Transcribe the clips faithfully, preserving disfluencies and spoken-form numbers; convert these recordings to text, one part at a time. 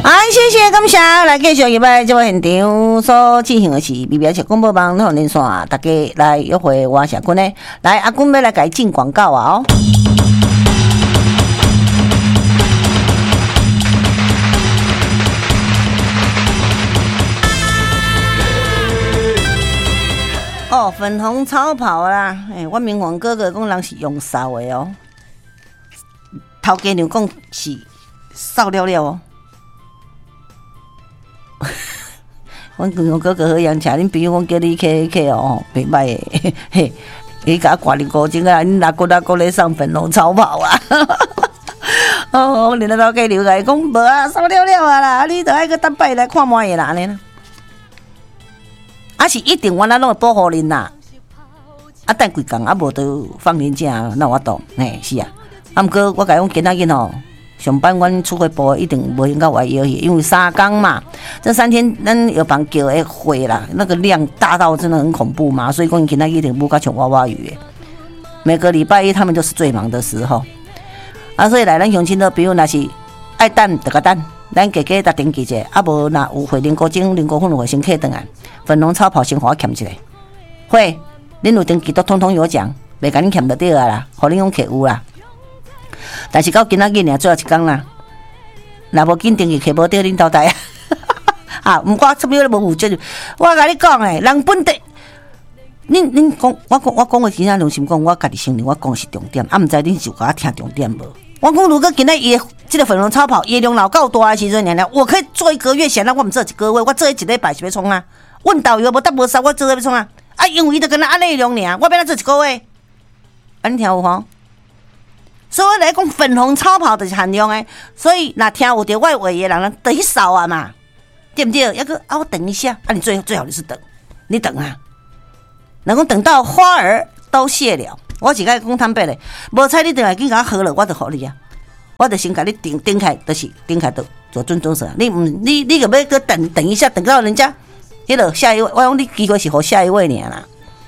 好，谢谢感谢来继续入来这位现场所进行的是 B B S 广播网统连线，大家来约会我是阿君呢。来，阿君要来给进广告啊哦。哦，粉红超跑啦！哎、欸，我明黄哥哥讲人是用扫的哦，头家娘讲是扫了了哦。阮明黄哥哥好样，请恁朋友讲叫你去去哦，袂歹的，嘿，你甲挂你高精啊，恁哪个哪个咧上粉红超跑啊？哦，我连头家留来讲无啊，扫了了啊啦，你着爱去等摆来看卖的啦，安尼啦。啊是一定，我咱拢会保护恁啦。啊，等几工啊，无就放年假，那我懂。嘿，是啊。啊，毋过我甲讲今仔日吼，上班阮出会部一定无闲到外摇去，因为三工嘛，这三天咱药房叫的会啦，那个量大到真的很恐怖嘛，所以讲今仔日一定无甲像娃娃鱼的。每个礼拜一他们就是最忙的时候。啊，所以来咱乡亲的朋友，若是爱等就甲等。咱家家搭登记者，啊无若有会零高精、零高粉会先客转来，粉红超跑先互我欠一个。会，恁有登记都通通有奖，袂甲恁欠得到啊啦，互恁用客有啦。但是到今仔日尔，最后一工啦，若无紧登记客无得恁交代啊！啊，毋过出面无负责，我甲你讲诶，人本地，恁恁讲，我讲我讲诶，真正良心讲，我家己承认，我讲是重点，啊，毋知恁是有甲我听重点无？我讲如果今仔伊这个粉红超跑业量老够大的时阵，娘娘我可以做一个月，显然我唔做一个月，我做一礼拜是要创啊。问导游无得无杀，我做要创啊。啊，因为伊就跟咱安内容尔，我要来做一个月。啊，你听有吼？所以我来讲粉红超跑就是限量的，所以若听有着我话的人，人得去扫啊嘛，对不对？要个啊，我等一下，啊，你最最好你是等，你等啊，能够等到花儿都谢了。我是甲讲坦白嘞，无采你等来紧甲我好了，我就互你啊，我就先甲你顶顶开，就是顶开就做尊重事。你唔你你个要搁等等一下，等到人家迄落下一位，我讲你机会是互下一位尔啦。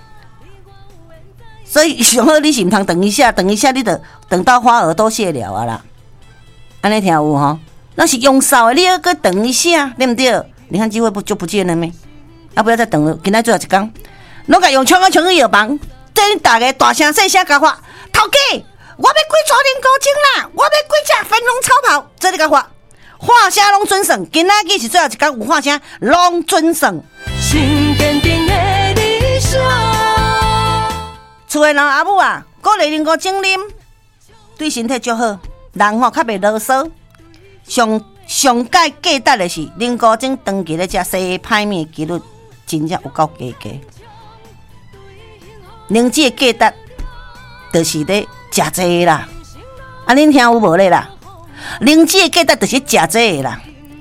所以上好你是唔通等一下，等一下你就等到花儿都谢了啊啦。安尼听有吼？那是用扫的，你要搁等一下，对不对？你看机会不就不见了咩？啊，不要再等了，今仔最后一工，拢甲用枪啊枪去药房。这恁大家大声细声甲我，头家，我要几撮零高精啦，我要几只粉红超跑，这里甲我，话声拢准算，今仔日是最后一天有话声，拢准算。心坚定的理想。厝的人阿母啊，鼓励零高精啉，对身体足好，人吼较袂啰嗦。上上界价值的是零高精长期咧食西歹面几率真正有够低低。灵芝的价值就是咧食这啦，啊，恁听有无咧啦？灵芝的价值就是食这啦，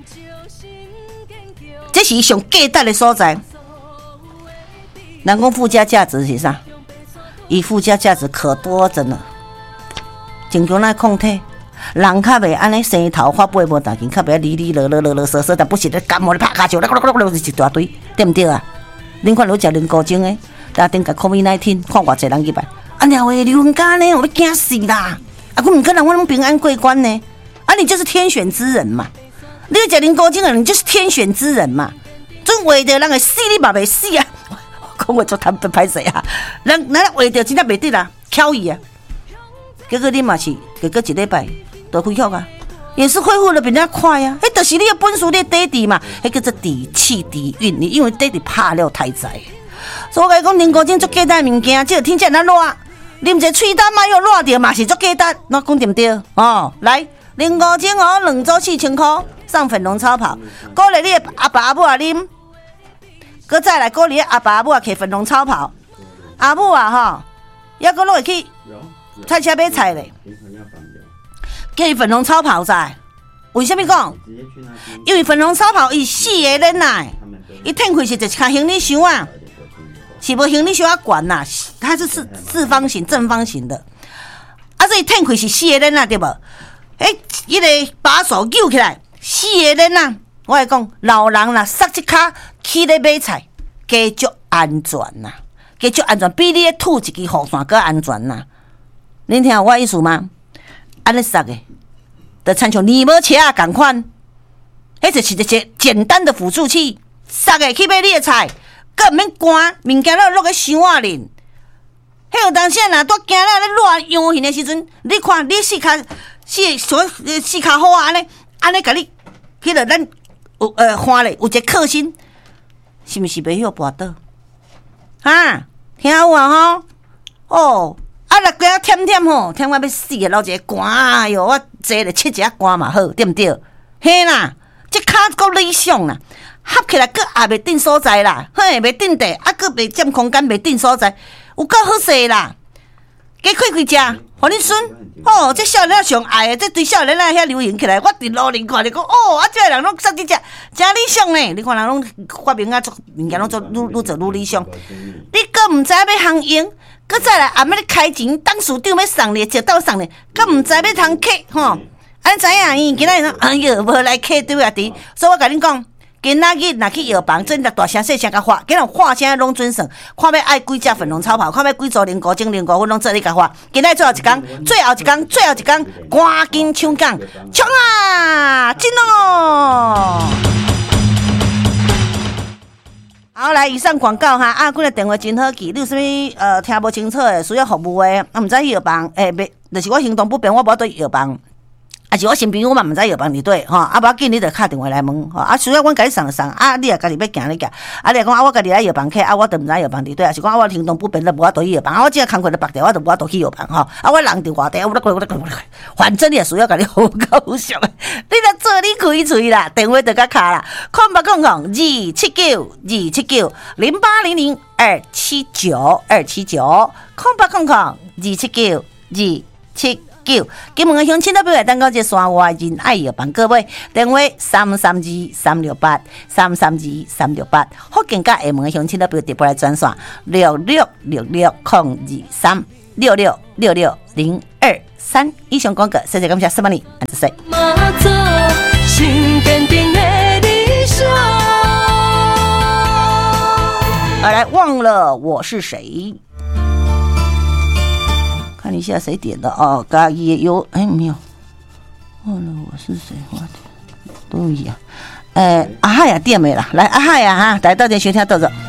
这是上价值的所在。人讲附加价值是啥？伊附加价值可多着呢。正常咱抗体，人较袂安尼生头发背无大紧，较袂哩哩啰啰啰啰嗦嗦，但不是咧感冒咧拍卡球，一大堆，对不对啊？恁看有食人高精的？大顶甲 COVID 十九 看偌济人入来，啊，鸟诶，离婚家呢，我要惊死啦！啊，我唔可能我拢平安过关呢。啊，你就是天选之人嘛！你食零高精的人，你就是天选之人嘛！准为着人会死，你嘛袂死啊！讲话做谈不歹势啊！人人为着真正袂得啦，巧伊啊！结果你嘛是，结果一礼拜都恢复啊，也是恢复的比人家快啊！迄就是你的本事，你的底底嘛，迄叫做底气底蕴，你因为底底拍了太早。所以我讲，零高精足简单物件，即个天气咱热，啉一个喙丹嘛又热着嘛是足简单，那讲对不对？哦，来零高精哦，两组四千块，上粉红超跑，鼓励你的阿爸阿母啊啉，搁再来鼓励阿爸阿母啊摕粉红超跑，阿母啊吼，抑搁落会去菜车买菜咧，叫伊粉红超跑在，为什么讲？因为粉红超跑伊四个人来，伊天开是一卡行李箱啊。是无行李箱啊悬呐，它是四四方形、正方形的。啊，所以天开是四个人啊，对无？诶，伊个把手扭起来，四个人啊。我来讲，老人啦，塞一卡去咧买菜，加足安全呐，加足安全，比你咧吐一支雨伞更安全呐。恁听我意思吗？安尼塞的，就亲像尼摩车啊，共款。 迄就是一个简单的辅助器，杀下去买你的菜，佮毋免赶物件落落个箱仔里。迄有当时啊，若拄惊啦咧乱扬形的时阵，你看你四骹四所四骹好啊，安尼安尼甲你，迄个咱有呃花咧有一个克星，是毋是袂晓跋倒？哈，听有啊吼？哦，啊，若个忝忝吼，忝我要死个老一个寒，哎哟，我坐咧七一下寒嘛好，对毋对？嘿啦，这骹够理想啦，合起来佫也袂顶所在啦，嘿，袂顶地，啊，佫袂占空间，袂顶所在。有够好势啦！加开开食，互恁孙哦，这少年仔上爱的，这堆少年仔遐流行起来，我伫路边看着讲，哦，啊，这个人拢杀伫遮，真理想呢。你看人拢发明啊，做物件拢做愈愈做愈理想。你佫毋知要通用，佫再来暗暝咧开钱，董事长要送你，接到送你，佫毋知要通客吼。安知影伊今仔日哎哟，无来客对啊滴，所以我甲恁讲。今仔日若去药房，真大声细声甲发，今日发声拢准算，看要爱几只粉红草泡，看要几组零股精零股，我拢做你甲发。今仔最后一天，最后一天，最后一天，赶紧抢讲，冲啊！进哦！好，来以上广告哈，啊，阮个电话真好记，你有啥物呃听无清楚的，需要服务的，啊，毋知药房诶，袂、欸，就是我行动不便，我无法对药房。啊，是我新朋友嘛，毋知药房伫对吼，啊，无要紧，你着敲电话来问吼，啊，需要阮甲你送就送，啊，你也家己要行你行，啊，你若讲啊，我家己来药房客，啊，我着毋知药房伫对，啊，是讲啊，我行动不便，就无法度去药房，啊，我即个工课着白掉，我着无法度去药房吼，啊，我人伫外地，我我我我反正你也需要甲你好高尚，你着做你开喙啦，电话着甲敲啦，空八空空二七九二七九零八零零二七九二七九，空八空空二七九二七。九，金门的乡亲都要来等到这山外人爱药房各位，电话三三二三六八三三二三六八，福建甲厦门的乡亲都要直播来转线六六六六空二三六六六六零二三。以上广告，谢谢感谢，什么你安子水。好来，忘了我是谁。看一下谁点的哦，嘎也有哎没有，忘了我是谁，我都一样。呃，阿嗨呀点没啦，来阿嗨呀哈，来到这收听到这。